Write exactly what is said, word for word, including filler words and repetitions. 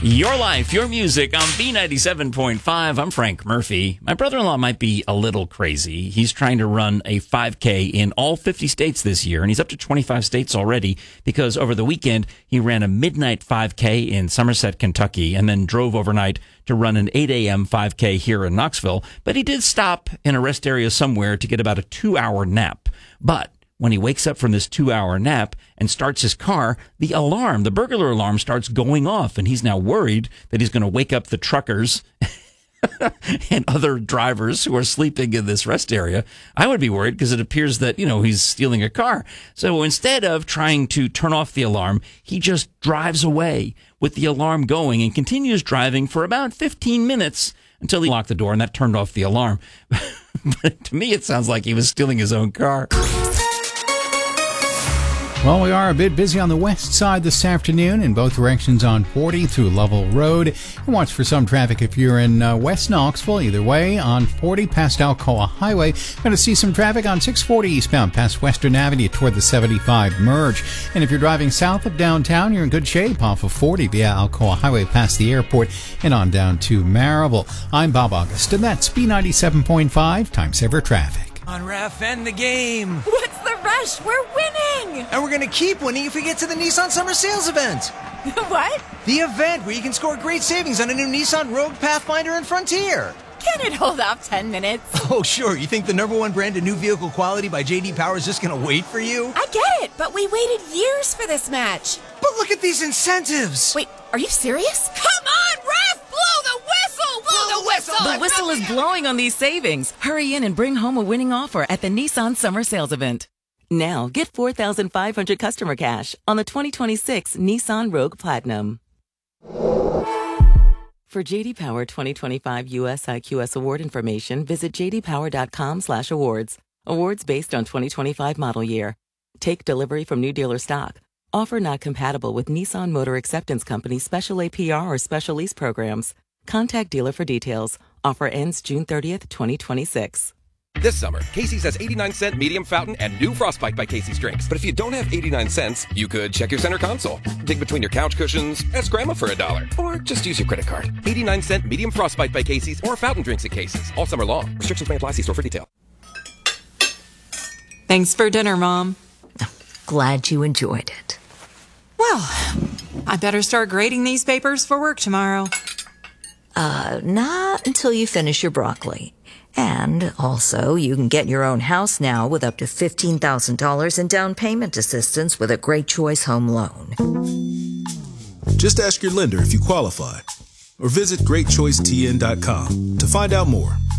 Your life, your music on B ninety-seven point five. I'm Frank Murphy. My brother-in-law might be a little crazy. He's trying to run a five K in all fifty states this year, and he's up to twenty-five states already because over the weekend he ran a midnight five K in Somerset, Kentucky, and then drove overnight to run an eight a.m. five K here in Knoxville. But he did stop in a rest area somewhere to get about a two-hour nap. But when he wakes up from this two-hour nap and starts his car, the alarm, the burglar alarm, starts going off, and he's now worried that he's going to wake up the truckers and other drivers who are sleeping in this rest area. I would be worried because it appears that, you know, he's stealing a car. So instead of trying to turn off the alarm, he just drives away with the alarm going and continues driving for about fifteen minutes until he locked the door, and that turned off the alarm. But to me, it sounds like he was stealing his own car. Well, we are a bit busy on the west side this afternoon in both directions on forty through Lovell Road. And watch for some traffic if you're in uh, West Knoxville. Either way, on forty past Alcoa Highway. Going to see some traffic on six forty eastbound past Western Avenue toward the seventy-five merge. And if you're driving south of downtown, you're in good shape off of forty via Alcoa Highway past the airport and on down to Marable. I'm Bob August, and that's B ninety-seven point five Time Saver Traffic. On Ref, end the game. What's the rush? We're winning. And we're going to keep winning if we get to the Nissan Summer Sales event. What? The event where you can score great savings on a new Nissan Rogue, Pathfinder, and Frontier. Can it hold off ten minutes? Oh, sure. You think the number one brand in new vehicle quality by J D Power is just going to wait for you? I get it, but we waited years for this match. But look at these incentives. Wait, are you serious? Come on, Ref! Blow the whistle! Blow, Blow the whistle! The whistle is blowing on these savings. Hurry in and bring home a winning offer at the Nissan Summer Sales event. Now, get four thousand five hundred dollars customer cash on the twenty twenty-six Nissan Rogue Platinum. For J D Power twenty twenty-five U S I Q S award information, visit j d power dot com slash awards. Awards based on twenty twenty-five model year. Take delivery from new dealer stock. Offer not compatible with Nissan Motor Acceptance Company special A P R or special lease programs. Contact dealer for details. Offer ends June thirtieth, twenty twenty-six. This summer, Casey's has eighty-nine cent medium fountain and new Frostbite by Casey's drinks. But if you don't have eighty-nine cents, you could check your center console, dig between your couch cushions, ask Grandma for a dollar, or just use your credit card. eighty-nine cent medium Frostbite by Casey's or fountain drinks at Casey's all summer long. Restrictions may apply. See store for detail. Thanks for dinner, Mom. Glad you enjoyed it. Well, I better start grading these papers for work tomorrow. Uh, not until you finish your broccoli. And also, you can get your own house now with up to fifteen thousand dollars in down payment assistance with a Great Choice Home Loan. Just ask your lender if you qualify, or visit great choice t n dot com to find out more.